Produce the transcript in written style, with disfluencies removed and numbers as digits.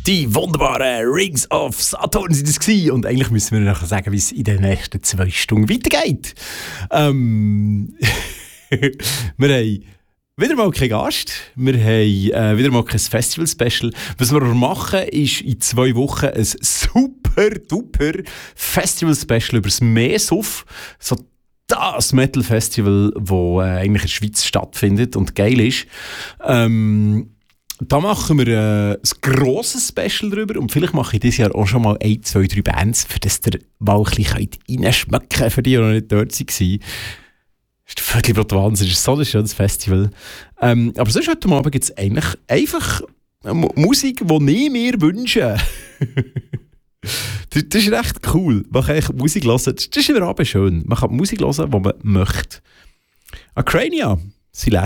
Die wunderbaren Rings of Saturn sind es gewesen. Und eigentlich müssen wir nachher sagen, wie es in den nächsten 2 Stunden weitergeht. Wir haben wieder mal keinen Gast. Wir haben wieder mal kein Festival-Special. Was wir machen, ist in 2 Wochen ein super-duper Festival-Special über das Mesuff. So das Metal-Festival, das eigentlich in der Schweiz stattfindet und geil ist. Da machen wir ein grosses Special drüber und vielleicht mache ich dieses Jahr auch schon mal 1, 2, 3 Bands, für das ihr mal ein bisschen reinschmecken könnt, für die, die noch nicht dort waren. Das ist völlig Wahnsinn, das ist so ein schönes Festival. Aber sonst heute Abend gibt es eigentlich einfach Musik, die ich mir wünsche. Das ist recht cool. Man kann echt Musik hören. Das ist immer Abend schön. Man kann Musik hören, die man möchte. Acrania, sein